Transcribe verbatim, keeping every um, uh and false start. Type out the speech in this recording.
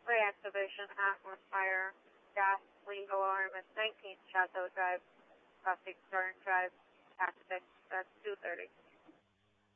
Reactivation atmosphere. Gas leak alarm at nineteenth Chateau Drive, Classic Stern Drive, Tactics, that's two thirty.